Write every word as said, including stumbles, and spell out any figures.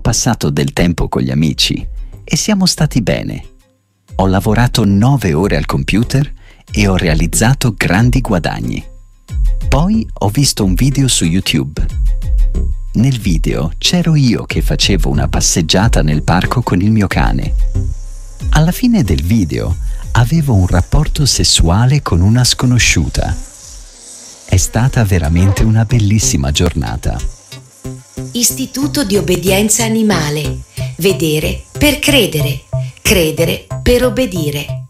passato del tempo con gli amici e siamo stati bene. Ho lavorato nove ore al computer e ho realizzato grandi guadagni. Poi ho visto un video su YouTube. Nel video c'ero io che facevo una passeggiata nel parco con il mio cane. Alla fine del video avevo un rapporto sessuale con una sconosciuta. È stata veramente una bellissima giornata. Istituto di obbedienza animale. Vedere per credere, credere per obbedire.